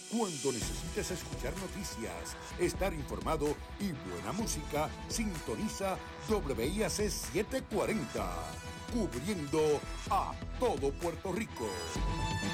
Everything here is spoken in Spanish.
Cuando necesites escuchar noticias, estar informado y buena música, sintoniza WIAC 740, cubriendo a todo Puerto Rico.